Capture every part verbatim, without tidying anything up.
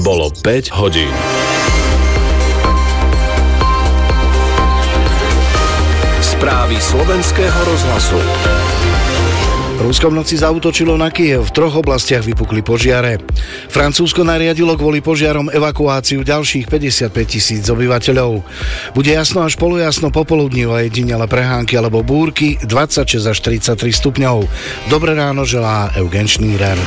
Bolo päť hodín. Správy slovenského rozhlasu. Rusko v noci zaútočilo na Kyjev, v troch oblastiach vypukli požiare. Francúzsko nariadilo kvôli požiarom evakuáciu ďalších päťdesiatpäť tisíc obyvateľov. Bude jasno až polojasno popoludní o jedinele prehánky alebo búrky, dvadsaťšesť až tridsaťtri stupňov. Dobré ráno želá Eugen Šnírer.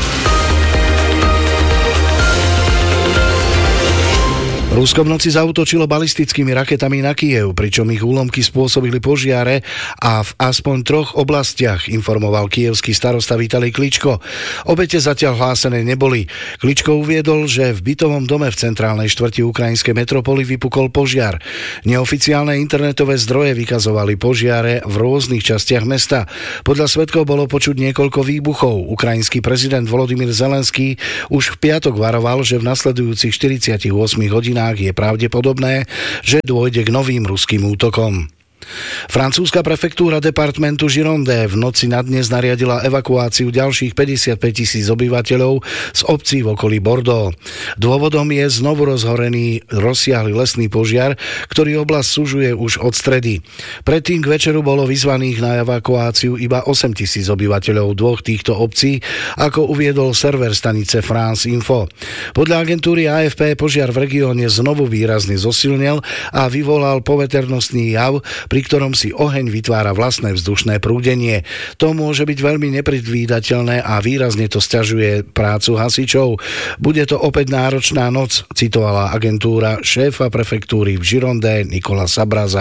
Rusko v noci zaútočilo balistickými raketami na Kyjev, pričom ich úlomky spôsobili požiare a v aspoň troch oblastiach, informoval kyjevský starosta Vitalij Kličko. Obete zatiaľ hlásené neboli. Kličko uviedol, že v bytovom dome v centrálnej štvrti ukrajinskej metropoly vypukol požiar. Neoficiálne internetové zdroje vykazovali požiare v rôznych častiach mesta. Podľa svedkov bolo počuť niekoľko výbuchov. Ukrajinský prezident Volodymyr Zelenský už v piatok varoval, že v nasledujúcich štyridsiatich ôsmich hodinách je pravdepodobné, že dôjde k novým ruským útokom. Francúzska prefektúra departmentu Gironde v noci na dnes nariadila evakuáciu ďalších päťdesiatpäť tisíc obyvateľov z obcí v okolí Bordeaux. Dôvodom je znovu rozhorený rozsiahly lesný požiar, ktorý oblasť sužuje už od stredy. Predtým k večeru bolo vyzvaných na evakuáciu iba osem tisíc obyvateľov dvoch týchto obcí, ako uviedol server stanice France Info. Podľa agentúry á ef pé požiar v regióne znovu výrazne zosilnil a vyvolal poveternostný jav, pri ktorom si oheň vytvára vlastné vzdušné prúdenie. To môže byť veľmi nepredvídateľné a výrazne to sťažuje prácu hasičov. Bude to opäť náročná noc, citovala agentúra šéfa prefektúry v Gironde Nicola Sabraza.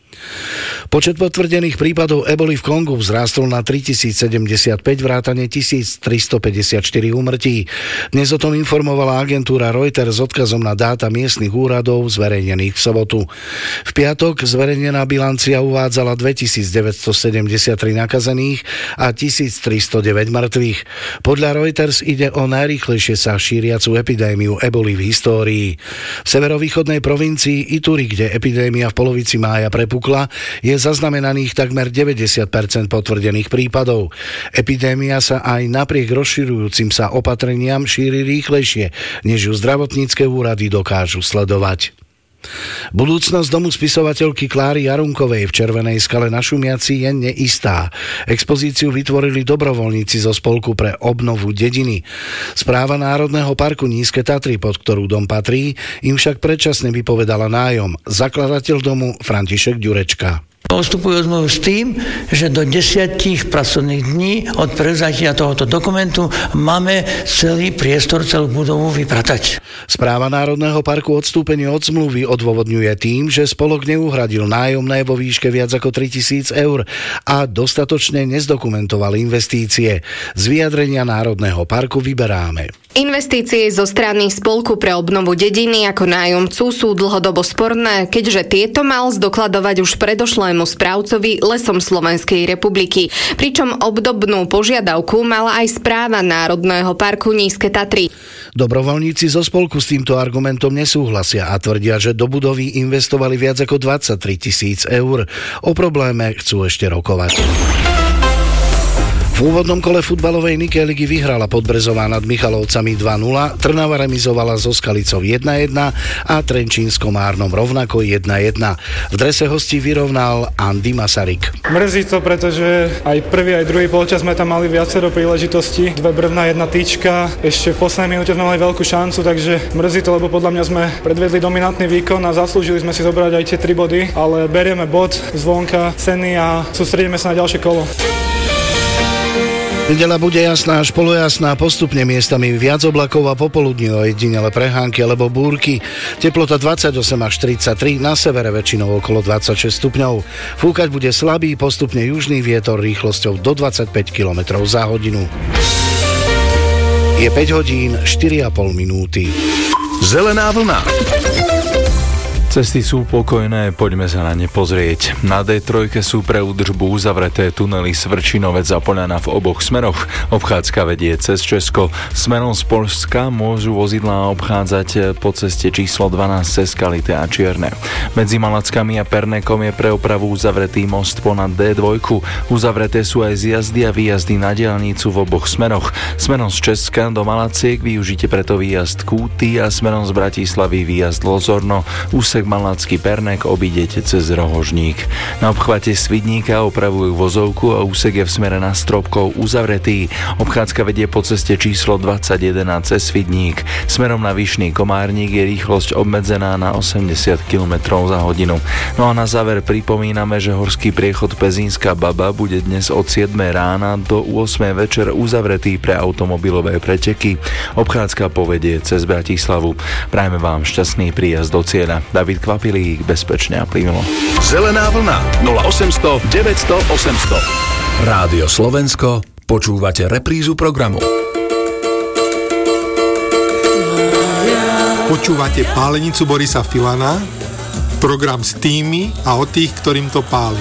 Počet potvrdených prípadov eboli v Kongu vzrástol na tritisícsedemdesiatpäť vrátane tisíctristopäťdesiatštyri úmrtí. Dnes o tom informovala agentúra Reuters s odkazom na dáta miestnych úradov zverejnených v sobotu. V piatok zverejnená bilancia uvádzala dvetisícdeväťstosedemdesiattri nakazených a tisíctristodeväť mŕtvych. Podľa Reuters ide o najrýchlejšie sa šíriacu epidémiu eboli v histórii. V severovýchodnej provincii Ituri, kde epidémia v polovici mája prepukla, je zaznamenaných takmer deväťdesiat percent potvrdených prípadov. Epidémia sa aj napriek rozširujúcim sa opatreniam šíri rýchlejšie, než ju zdravotnícke úrady dokážu sledovať. Budúcnosť domu spisovateľky Kláry Jarunkovej v Červenej Skale na Šumiaci je neistá. Expozíciu vytvorili dobrovoľníci zo Spolku pre obnovu dediny. Správa Národného parku Nízke Tatry, pod ktorú dom patrí, im však predčasne vypovedala nájom. Zakladateľ domu František Ďurečka. Postupujú zmluvu s tým, že do desiatich pracovných dní od prevzatia tohoto dokumentu máme celý priestor, celú budovu vypratať. Správa Národného parku odstúpenie od zmluvy odôvodňuje tým, že spolok neuhradil nájomné vo výške viac ako tritisíc eur a dostatočne nezdokumentoval investície. Z vyjadrenia Národného parku vyberáme. Investície zo strany Spolku pre obnovu dediny ako nájomcu sú dlhodobo sporné, keďže tieto mal zdokladovať už predošlému správcovi Lesom Slovenskej republiky. Pričom obdobnú požiadavku mala aj správa Národného parku Nízke Tatry. Dobrovoľníci zo spolku s týmto argumentom nesúhlasia a tvrdia, že do budovy investovali viac ako dvadsaťtri tisíc eur. O probléme chcú ešte rokovať. V úvodnom kole futbalovej Nike ligy vyhrala Podbrezová nad Michalovcami dva nula, Trnava remizovala so Skalicou jedna jedna a Trenčín s Komárnom rovnako jedna jedna. V drese hostí vyrovnal Andy Masaryk. Mrzí to, pretože aj prvý, aj druhý polčas sme tam mali viacero príležitostí. Dve brvná, jedna tyčka. Ešte v poslednej minúte sme mali veľkú šancu, takže mrzí to, lebo podľa mňa sme predvedli dominantný výkon a zaslúžili sme si zobrať aj tie tri body, ale berieme bod zvonka ceny a sústredíme sa na ďalšie kolo. Nedeľa bude jasná až polojasná, postupne miestami viac oblakov a popoludní ojedinele prehánky alebo búrky. Teplota dvadsaťosem až tridsaťtri, na severe väčšinou okolo dvadsaťšesť stupňov. Fúkať bude slabý, postupne južný vietor rýchlosťou do dvadsaťpäť kilometrov za hodinu. Je päť hodín, štyri a pol minúty. Zelená vlna. Cesty sú pokojné, poďme sa na ne pozrieť. Na dé tri sú pre údržbu uzavreté tunely Svrčinovec a Poľana v oboch smeroch. Obchádzka vedie cez Česko. Smerom z Poľska môžu vozidlá obchádzať po ceste číslo dvanásť cez Kalité a Čierne. Medzi Malackami a Pernekom je pre opravu uzavretý most ponad dé dva. Uzavreté sú aj zjazdy a výjazdy na diaľnicu v oboch smeroch. Smerom z Česka do Malaciek využite preto výjazd Kúty a smerom z Bratislavy výjazd Lozorno. Úsek Malacký Pernek obídete cez Rohožník. Na obchvate Svidníka opravujú vozovku a úsek je v smere na Stropkov uzavretý. Obchádzka vedie po ceste číslo dvadsaťjeden cez Svidník. Smerom na Vyšný Komárnik je rýchlosť obmedzená na osemdesiat kilometrov za hodinu. No a na záver pripomíname, že horský priechod Pezínska Baba bude dnes od siedmej rána do ôsmej večer uzavretý pre automobilové preteky. Obchádzka povedie cez Bratislavu. Prajme vám šťastný príjazd do cieľa. David Kvapilík, bezpečne a plynulo. Zelená vlna nula osemsto deväťsto osemsto. Rádio Slovensko, počúvate reprízu programu. Počúvate Pálenicu Borisa Filana, program s tými a o tých, ktorým to páli.